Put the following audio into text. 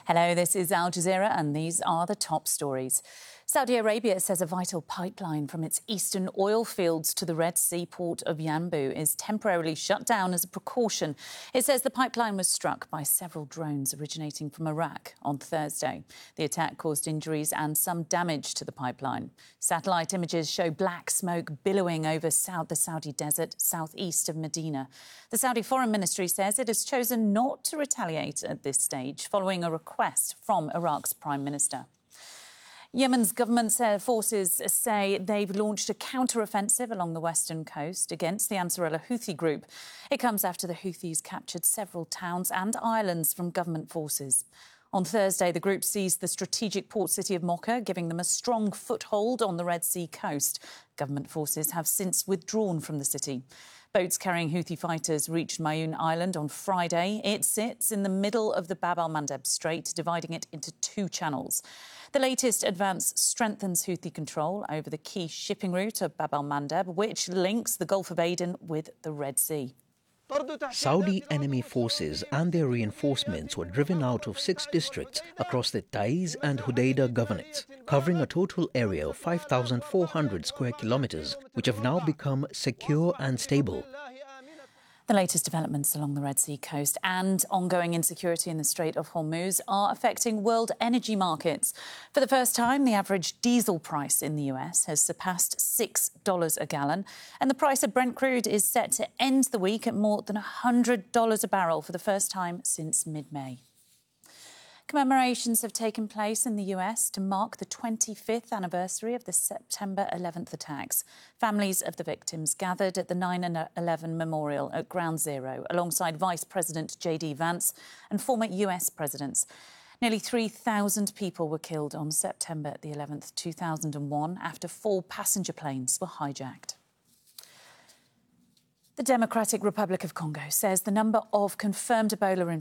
Hello, this is Al Jazeera and these are the top stories. Saudi Arabia says a vital pipeline from its eastern oil fields to the Red Sea port of Yanbu is temporarily shut down as a precaution. It says the pipeline was struck by several drones originating from Iraq on Thursday. The attack caused injuries and some damage to the pipeline. Satellite images show black smoke billowing over the Saudi desert southeast of Medina. The Saudi Foreign Ministry says it has chosen not to retaliate at this stage following a request from Iraq's Prime Minister. Yemen's government forces say they've launched a counter-offensive along the western coast against the Ansarullah Houthi group. It comes after the Houthis captured several towns and islands from government forces. On Thursday, the group seized the strategic port city of Mocha, giving them a strong foothold on the Red Sea coast. Government forces have since withdrawn from the city. Boats carrying Houthi fighters reached Mayoun Island on Friday. It sits in the middle of the Bab al-Mandeb Strait, dividing it into two channels. The latest advance strengthens Houthi control over the key shipping route of Bab al-Mandeb, which links the Gulf of Aden with the Red Sea. Saudi enemy forces and their reinforcements were driven out of 6 districts across the Taiz and Hudaydah governorates, covering a total area of 5,400 square kilometres, which have now become secure and stable. The latest developments along the Red Sea coast and ongoing insecurity in the Strait of Hormuz are affecting world energy markets. For the first time, the average diesel price in the US has surpassed $6 a gallon, and the price of Brent crude is set to end the week at more than $100 a barrel for the first time since mid-May. Commemorations have taken place in the US to mark the 25th anniversary of the September 11th attacks. Families of the victims gathered at the 9/11 Memorial at Ground Zero alongside Vice President J.D. Vance and former US presidents. Nearly 3,000 people were killed on September the 11th, 2001, after 4 passenger planes were hijacked. The Democratic Republic of Congo says the number of confirmed Ebola